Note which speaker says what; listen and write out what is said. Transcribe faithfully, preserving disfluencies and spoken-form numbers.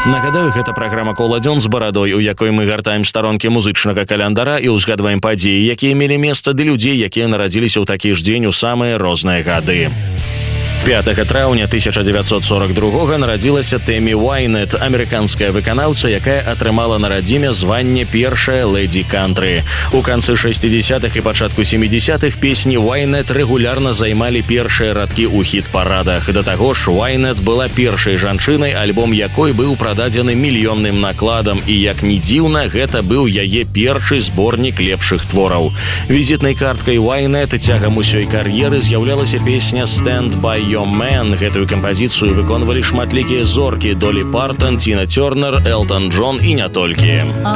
Speaker 1: Нагадаю, гэта праграма «Кола дзён з барадой», у якой мы гартаем старонкі музычнага календара і ўзгадваем падзеі, якія мелі месца, ды людзей, якія нарадзіліся ў такі ж дзень у самыя розныя гады. пятага траўня тысяча дзевяцьсот сорок другога нарадзілася Тэмі Уайнет, амерыканская выканаўца, якая атрымала на радзіме званне першая лэдзі кантры. У канцы шэсцідзесятых і пачатку сямідзесятых песні Уайнет рэгулярна займалі першыя радкі ў хіт-парадах. Да таго ж, Уайнет была першай жанчынай, альбом якой быў прададзены мільённым накладам, і, як ні дзіўна, гэта быў яе першы зборнік лепшых твораў. Візітнай карткай Уайнет цягам усёй кар'еры з'яўлялася песня «Stand by Your Man». Гэтую кампазіцыю выконвалі шматлікія зоркі: Долі Партон, Тіна Тернер, Элтон Джон і не толькі.